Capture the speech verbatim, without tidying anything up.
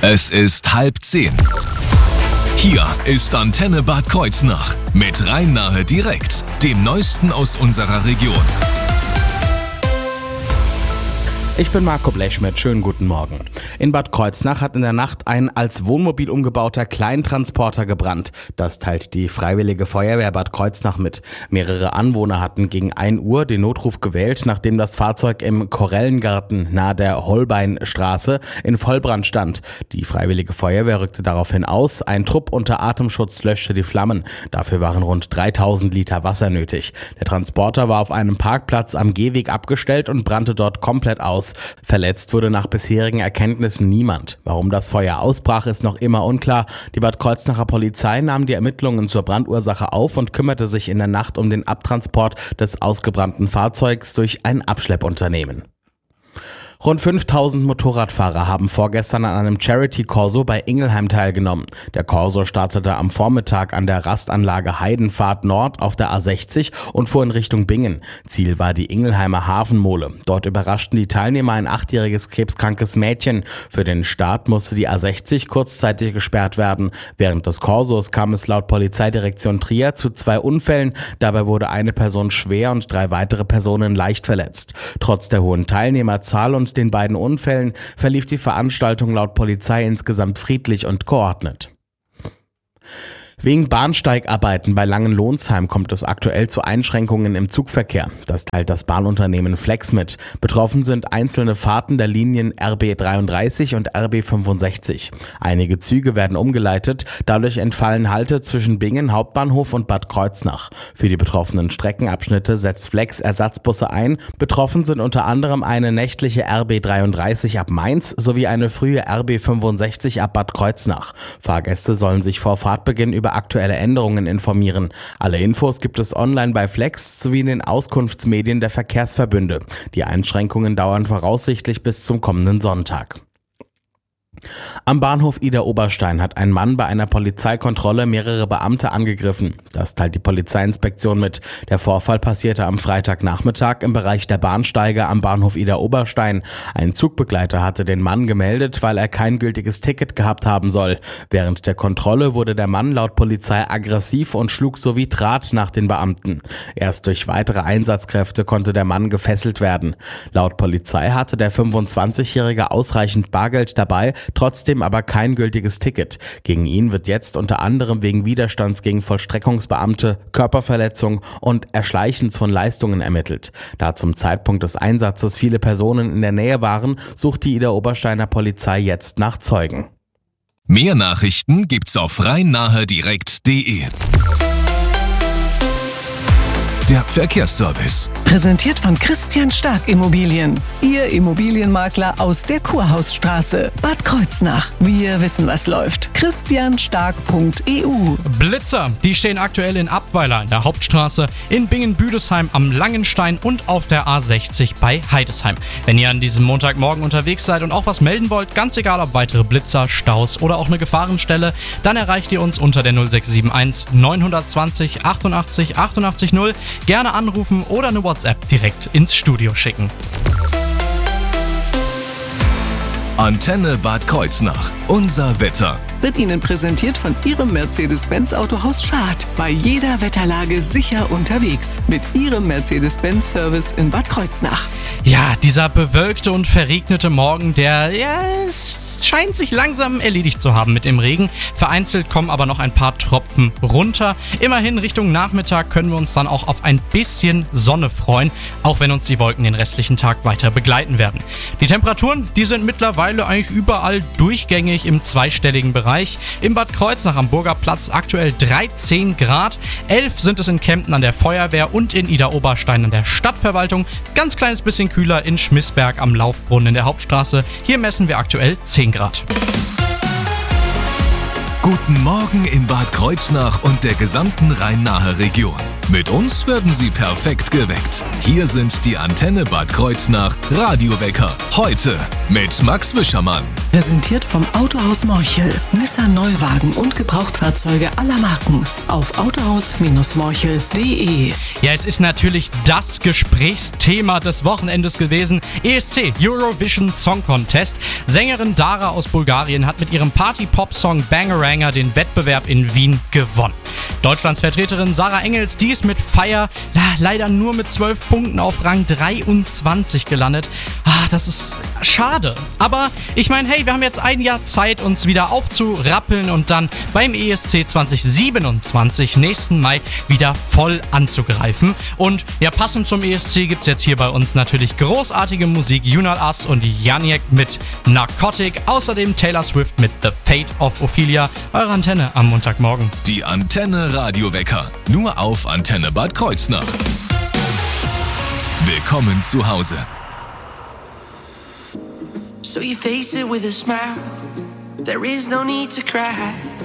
Es ist halb zehn. Hier ist Antenne Bad Kreuznach mit Rhein-Nahe direkt, dem Neuesten aus unserer Region. Ich bin Marco Blechschmidt, schönen guten Morgen. In Bad Kreuznach hat in der Nacht ein als Wohnmobil umgebauter Kleintransporter gebrannt. Das teilt die Freiwillige Feuerwehr Bad Kreuznach mit. Mehrere Anwohner hatten gegen ein Uhr den Notruf gewählt, nachdem das Fahrzeug im Korellengarten nahe der Holbeinstraße in Vollbrand stand. Die Freiwillige Feuerwehr rückte daraufhin aus. Ein Trupp unter Atemschutz löschte die Flammen. Dafür waren rund dreitausend Liter Wasser nötig. Der Transporter war auf einem Parkplatz am Gehweg abgestellt und brannte dort komplett aus. Verletzt wurde nach bisherigen Erkenntnissen niemand. Warum das Feuer ausbrach, ist noch immer unklar. Die Bad Kreuznacher Polizei nahm die Ermittlungen zur Brandursache auf und kümmerte sich in der Nacht um den Abtransport des ausgebrannten Fahrzeugs durch ein Abschleppunternehmen. Rund fünftausend Motorradfahrer haben vorgestern an einem Charity-Corso bei Ingelheim teilgenommen. Der Corso startete am Vormittag an der Rastanlage Heidenfahrt Nord auf der A sechzig und fuhr in Richtung Bingen. Ziel war die Ingelheimer Hafenmole. Dort überraschten die Teilnehmer ein achtjähriges krebskrankes Mädchen. Für den Start musste die A sechzig kurzzeitig gesperrt werden. Während des Corsos kam es laut Polizeidirektion Trier zu zwei Unfällen. Dabei wurde eine Person schwer und drei weitere Personen leicht verletzt. Trotz der hohen Teilnehmerzahl und den beiden Unfällen verlief die Veranstaltung laut Polizei insgesamt friedlich und geordnet. Wegen Bahnsteigarbeiten bei Langenlohnsheim kommt es aktuell zu Einschränkungen im Zugverkehr. Das teilt das Bahnunternehmen Flex mit. Betroffen sind einzelne Fahrten der Linien R B dreiunddreißig und R B fünfundsechzig. Einige Züge werden umgeleitet, dadurch entfallen Halte zwischen Bingen Hauptbahnhof und Bad Kreuznach. Für die betroffenen Streckenabschnitte setzt Flex Ersatzbusse ein. Betroffen sind unter anderem eine nächtliche R B dreiunddreißig ab Mainz sowie eine frühe R B fünfundsechzig ab Bad Kreuznach. Fahrgäste sollen sich vor Fahrtbeginn über aktuelle Änderungen informieren. Alle Infos gibt es online bei Flex sowie in den Auskunftsmedien der Verkehrsverbünde. Die Einschränkungen dauern voraussichtlich bis zum kommenden Sonntag. Am Bahnhof Idar-Oberstein hat ein Mann bei einer Polizeikontrolle mehrere Beamte angegriffen. Das teilt die Polizeiinspektion mit. Der Vorfall passierte am Freitagnachmittag im Bereich der Bahnsteige am Bahnhof Idar-Oberstein. Ein Zugbegleiter hatte den Mann gemeldet, weil er kein gültiges Ticket gehabt haben soll. Während der Kontrolle wurde der Mann laut Polizei aggressiv und schlug sowie Draht nach den Beamten. Erst durch weitere Einsatzkräfte konnte der Mann gefesselt werden. Laut Polizei hatte der fünfundzwanzigjährige ausreichend Bargeld dabei, trotzdem aber kein gültiges Ticket. Gegen ihn wird jetzt unter anderem wegen Widerstands gegen Vollstreckungsbeamte, Körperverletzung und Erschleichens von Leistungen ermittelt. Da zum Zeitpunkt des Einsatzes viele Personen in der Nähe waren, sucht die Idar-Obersteiner Polizei jetzt nach Zeugen. Mehr Nachrichten gibt's auf rhein-nahe direkt punkt de. Der Verkehrsservice. Präsentiert von Christian Stark Immobilien. Ihr Immobilienmakler aus der Kurhausstraße. Bad Kreuznach. Wir wissen, was läuft. christian stark punkt e u. Blitzer, die stehen aktuell in Abweiler in der Hauptstraße, in Bingen-Büdesheim am Langenstein und auf der A sechzig bei Heidesheim. Wenn ihr an diesem Montagmorgen unterwegs seid und auch was melden wollt, ganz egal ob weitere Blitzer, Staus oder auch eine Gefahrenstelle, dann erreicht ihr uns unter der null sechs sieben eins neun zwei null achtundachtzig achtundachtzig null. Gerne anrufen oder eine WhatsApp direkt ins Studio schicken. Antenne Bad Kreuznach. Unser Wetter. Wird Ihnen präsentiert von Ihrem Mercedes-Benz Autohaus Schad. Bei jeder Wetterlage sicher unterwegs. Mit Ihrem Mercedes-Benz-Service in Bad Kreuznach. Ja, dieser bewölkte und verregnete Morgen, der ja, es scheint sich langsam erledigt zu haben mit dem Regen. Vereinzelt kommen aber noch ein paar Tropfen runter. Immerhin Richtung Nachmittag können wir uns dann auch auf ein bisschen Sonne freuen, auch wenn uns die Wolken den restlichen Tag weiter begleiten werden. Die Temperaturen, die sind mittlerweile eigentlich überall durchgängig im zweistelligen Bereich. Im Bad Kreuznach am Burgerplatz aktuell dreizehn Grad, elf sind es in Kempten an der Feuerwehr und in Idar-Oberstein an der Stadtverwaltung. Ganz kleines bisschen kühler in Schmissberg am Laufbrunnen in der Hauptstraße. Hier messen wir aktuell zehn Grad. Guten Morgen in Bad Kreuznach und der gesamten Rhein-Nahe Region. Mit uns werden Sie perfekt geweckt. Hier sind die Antenne Bad Kreuznach Radiowecker. Heute mit Max Wischermann. Präsentiert vom Autohaus Morchel. Nissan Neuwagen und Gebrauchtfahrzeuge aller Marken. Auf autohaus morchel punkt de. Ja, es ist natürlich das Gesprächsthema des Wochenendes gewesen. E S C, Eurovision Song Contest. Sängerin Dara aus Bulgarien hat mit ihrem Party-Pop-Song Bangaranga den Wettbewerb in Wien gewonnen. Deutschlands Vertreterin Sarah Engels, die ist mit Fire leider nur mit zwölf Punkten auf Rang dreiundzwanzig gelandet. Ah, das ist schade. Aber ich meine, hey, wir haben jetzt ein Jahr Zeit, uns wieder aufzurappeln und dann beim E S C zwanzig siebenundzwanzig nächsten Mai wieder voll anzugreifen. Und ja, passend zum E S C gibt's jetzt hier bei uns natürlich großartige Musik. Junal Us und Janiek mit Narcotic. Außerdem Taylor Swift mit The Fate of Ophelia. Eure Antenne am Montagmorgen. Die Antenne Radiowecker. Nur auf Antenne Bad Kreuznach. Willkommen zu Hause. So you face it with a smile. There is no need to cry.